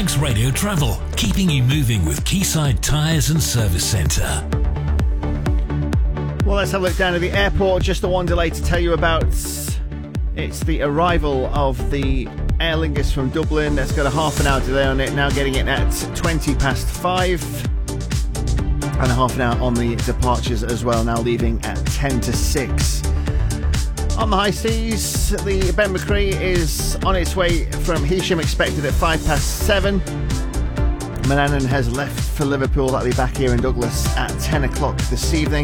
Manx Radio Travel, keeping you moving with Quayside Tyres and Service Centre. Well, let's have a look down at the airport. Just the one delay to tell you about. It's the arrival of the Aer Lingus from Dublin. That's got a half an hour delay on it. Now getting it at 5:20. And a half an hour on the departures as well. Now leaving at 5:50. On the high seas, the Ben McCree is on its way from Heysham, expected at 7:05. Manannan has left for Liverpool. That'll be back here in Douglas at 10 o'clock this evening.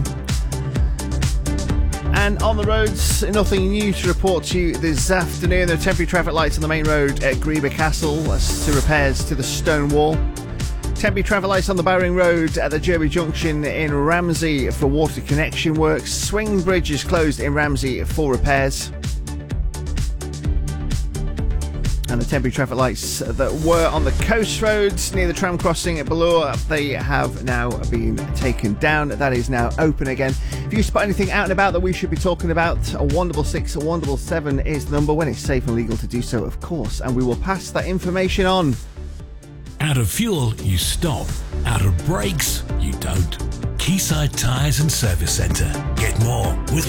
And on the roads, nothing new to report to you this afternoon. There are temporary traffic lights on the main road at Greeba Castle as to repairs to the stone wall. Temporary traffic lights on the Bowring Road at the Derby Junction in Ramsey for water connection works. Swing Bridge is closed in Ramsey for repairs. And the temporary traffic lights that were on the coast roads near the tram crossing at Ballure, they have now been taken down. That is now open again. If you spot anything out and about that we should be talking about, 166 177 is the number when it's safe and legal to do so, of course. And we will pass that information on. Out of fuel, you stop. Out of brakes, you don't. Quayside Tyres and Service Centre. Get more with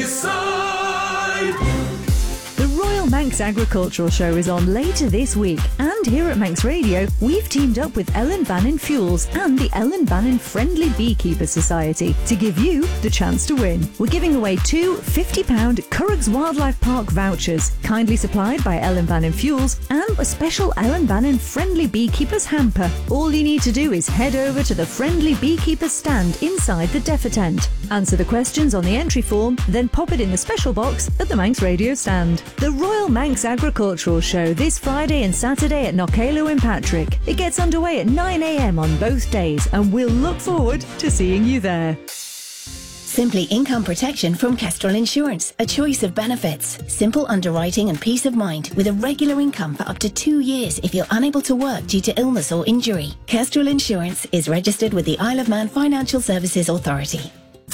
Quayside. The Royal Manx Agricultural Show is on later this week, and here at Manx Radio, we've teamed up with Ellen Bannon Fuels and the Ellen Bannon Friendly Beekeeper Society to give you the chance to win. We're giving away two £50 Curraghs Wildlife Park vouchers, kindly supplied by Ellen Bannon Fuels, and a special Ellen Bannon Friendly Beekeepers hamper. All you need to do is head over to the Friendly Beekeepers stand inside the DEFA tent. Answer the questions on the entry form, then pop it in the special box at the Manx Radio stand. The Royal Manx Agricultural Show this Friday and Saturday at Knockaloe in Patrick. It gets underway at 9 a.m. on both days, and we'll look forward to seeing you there. Simply income protection from Kestrel Insurance. A choice of benefits, simple underwriting and peace of mind with a regular income for up to 2 years if you're unable to work due to illness or injury. Kestrel Insurance is registered with the Isle of Man Financial Services Authority.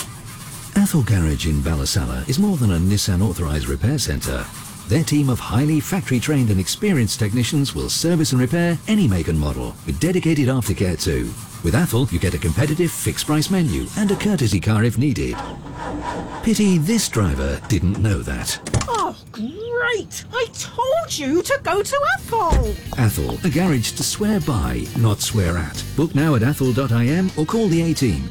Athol Garage in Ballasalla is more than a Nissan authorised repair centre. Their team of highly factory-trained and experienced technicians will service and repair any make and model with dedicated aftercare too. With Athol, you get a competitive fixed-price menu and a courtesy car if needed. Pity this driver didn't know that. Oh, great! I told you to go to Athol! Athol, a garage to swear by, not swear at. Book now at athol.im or call the A-Team,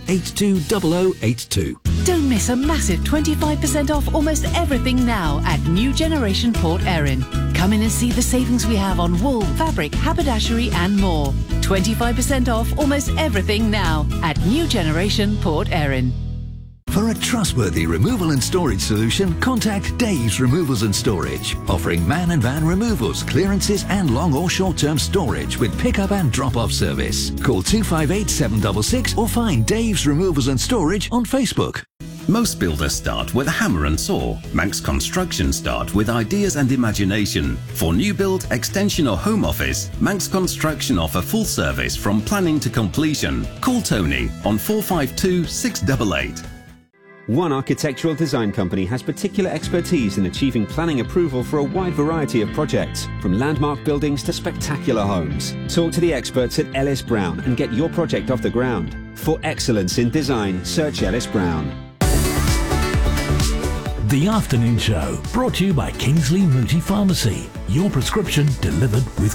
820082. Don't miss a massive 25% off almost everything now at New Generation Port Erin. Come in and see the savings we have on wool, fabric, haberdashery and more. 25% off almost everything now at New Generation Port Erin. For a trustworthy removal and storage solution, contact Dave's Removals and Storage, offering man and van removals, clearances and long or short-term storage with pick-up and drop-off service. Call 258 766 or find Dave's Removals and Storage on Facebook. Most builders start with a hammer and saw. Manx Construction start with ideas and imagination. For new build, extension or home office, Manx Construction offer full service from planning to completion. Call Tony on 452 688. One architectural design company has particular expertise in achieving planning approval for a wide variety of projects, from landmark buildings to spectacular homes. Talk to the experts at Ellis Brown and get your project off the ground. For excellence in design, search Ellis Brown. The Afternoon Show, brought to you by Kingsley Mooti Pharmacy. Your prescription delivered with